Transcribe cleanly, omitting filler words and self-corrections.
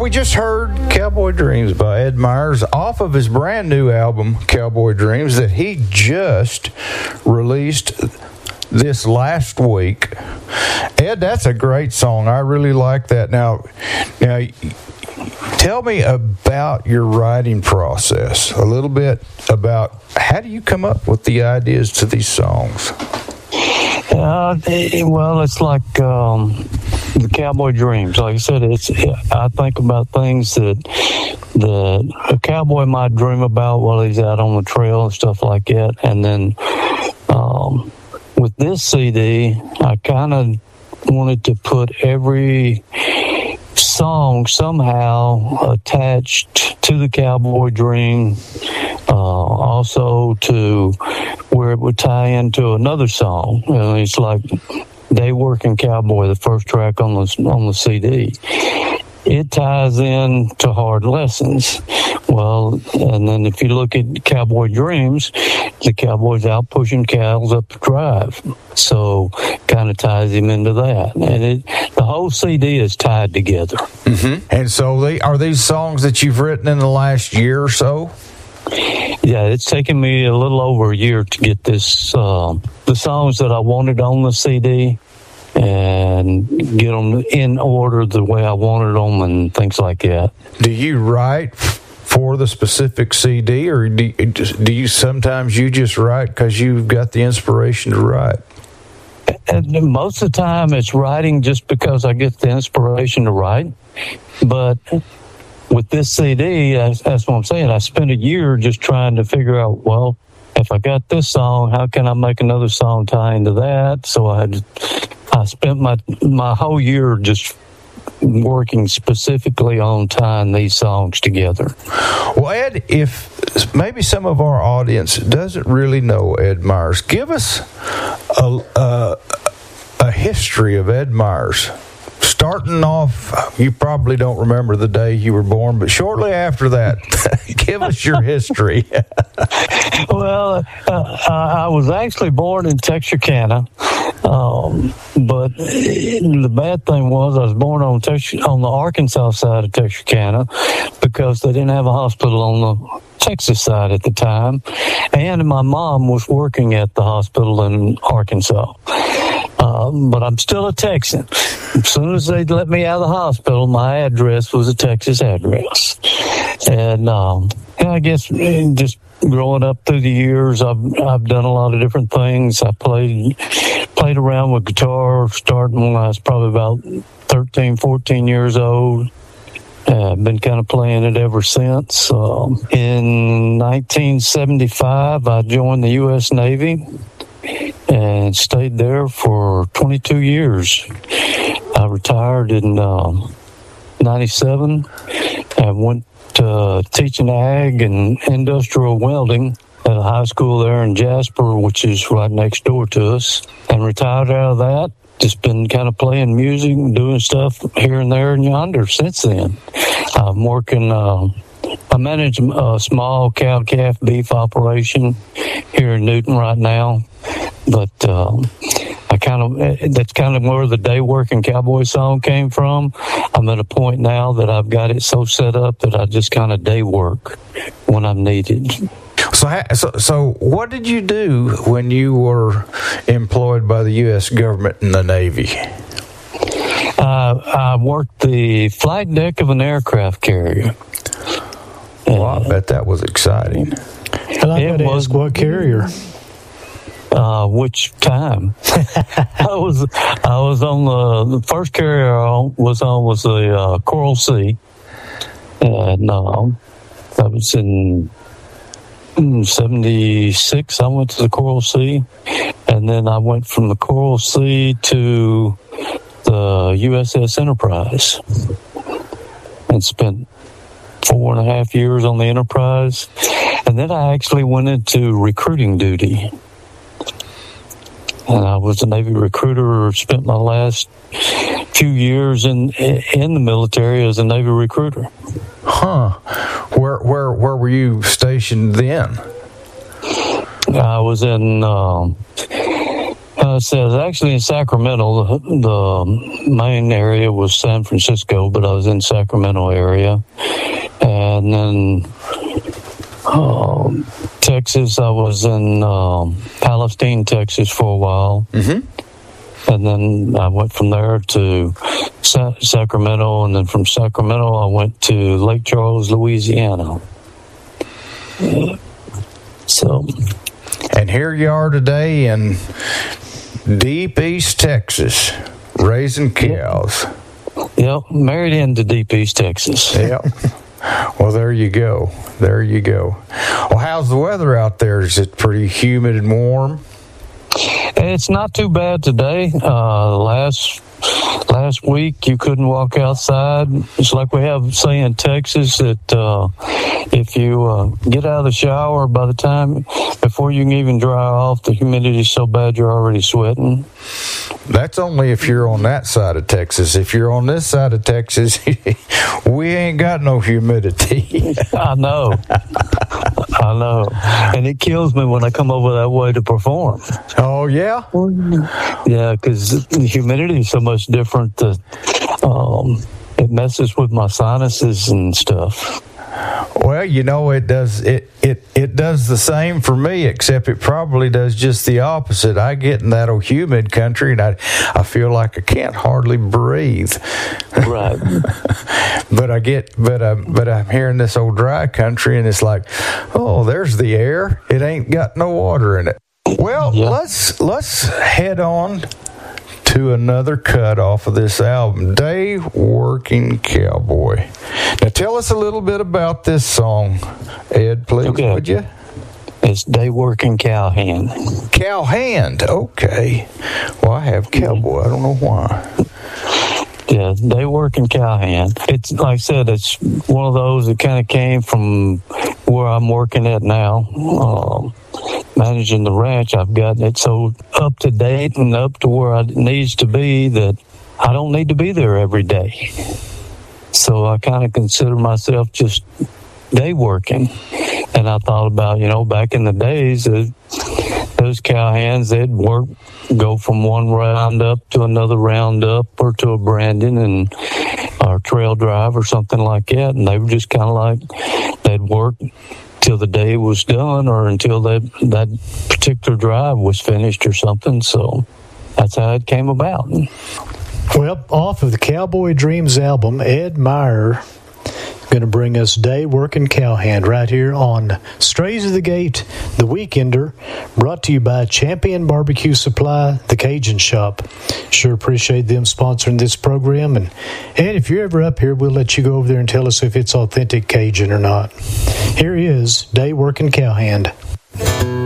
we just heard Cowboy Dreams by Ed Myers off of his brand new album, Cowboy Dreams, that he just released this last week. Ed, that's a great song. I really like that. Now, tell me about your writing process, a little bit about how do you come up with the ideas to these songs? Well, it's like the Cowboy Dreams. Like I said, I think about things that a cowboy might dream about while he's out on the trail and stuff like that. And then with this CD, I kind of wanted to put every song somehow attached to the Cowboy Dream, also to where it would tie into another song. It's like Day Working Cowboy, the first track on the CD. It ties in to Hard Lessons. Well, and then if you look at Cowboy Dreams, the cowboy's out pushing cows up the drive. So kind of ties him into that. And the whole CD is tied together. Mm-hmm. And so are these songs that you've written in the last year or so? Yeah, it's taken me a little over a year to get this, the songs that I wanted on the CD and get them in order the way I wanted them and things like that. Do you write for the specific CD, or do you sometimes just write because you've got the inspiration to write? And most of the time it's writing just because I get the inspiration to write. But with this CD, that's what I'm saying. I spent a year just trying to figure out, well, if I got this song, how can I make another song tie into that? So I spent my whole year just working specifically on tying these songs together. Well, Ed, if maybe some of our audience doesn't really know Ed Myers, give us a history of Ed Myers. Starting off, you probably don't remember the day you were born, but shortly after that, give us your history. Well, I was actually born in Texarkana, but the bad thing was I was born on the Arkansas side of Texarkana because they didn't have a hospital on the Texas side at the time, and my mom was working at the hospital in Arkansas. But I'm still a Texan. As soon as they let me out of the hospital, my address was a Texas address. And I guess just growing up through the years, I've done a lot of different things. I played around with guitar starting when I was probably about 13, 14 years old. I've been kind of playing it ever since. In 1975, I joined the U.S. Navy and stayed there for 22 years. I retired in 97 and went teaching ag and industrial welding at a high school there in Jasper, which is right next door to us, and retired out of that. Just been kind of playing music and doing stuff here and there and yonder since then. I'm working, I manage a small cow-calf beef operation here in Newton right now. But that's kind of where the Day Working Cowboy song came from. I'm at a point now that I've got it so set up that I just kind of day work when I'm needed. So what did you do when you were employed by the U.S. government in the Navy? I worked the flight deck of an aircraft carrier. Well, I bet that was exciting. And I got to ask, what carrier? Which time? I was on the first carrier I was the Coral Sea, and that was in 76. I went to the Coral Sea, and then I went from the Coral Sea to the USS Enterprise, and spent 4.5 years on the Enterprise, and then I actually went into recruiting duty. And I was a Navy recruiter. Spent my last few years in the military as a Navy recruiter. Huh? Where were you stationed then? I was in I said, I was actually in Sacramento. The main area was San Francisco, but I was in Sacramento area. And then Texas, I was in Palestine, Texas for a while. Mm-hmm. And then I went from there to Sacramento, and then from Sacramento I went to Lake Charles, Louisiana. And here you are today in deep East Texas, raising cows. Yep, married into deep East Texas. Yep. Well, there you go. There you go. Well, how's the weather out there? Is it pretty humid and warm? It's not too bad today. Last week you couldn't walk outside. It's like we have say in Texas that if you get out of the shower, by the time before you can even dry off, the humidity is so bad you're already sweating. That's only if you're on that side of Texas. If you're on this side of Texas, we ain't got no humidity. I know. And it kills me when I come over that way to perform. Oh, yeah? Yeah, because the humidity is so much different that it messes with my sinuses and stuff. Well, you know, it does the same for me, except it probably does just the opposite. I get in that humid country and I feel like I can't hardly breathe. Right. but I'm here in this old dry country and it's like, oh, there's the air. It ain't got no water in it. Well, yeah. Let's head on to another cut off of this album, Day Working Cowboy. Now tell us a little bit about this song, Ed, please, would you? It's Day Working Cowhand. Cowhand, okay. Well, I have cowboy. I don't know why. Yeah, Day Working Cowhand. It's like I said, it's one of those that kind of came from where I'm working at now. Managing the ranch, I've gotten it so up to date and up to where it needs to be that I don't need to be there every day. So I kind of consider myself just day working. And I thought about, back in the days, those cowhands, they'd go from one roundup to another roundup or to a branding or trail drive or something like that. And they were just kind of like, they'd work till the day was done or until that particular drive was finished or something. So that's how it came about. Well, off of the Cowboy Dreams album, Ed Meyer going to bring us Day Working Cowhand right here on Strays of the Gate, The Weekender, brought to you by Champion Barbecue Supply, The Cajun Shop. Sure appreciate them sponsoring this program. And if you're ever up here, we'll let you go over there and tell us if it's authentic Cajun or not. Here is Day Working Cowhand.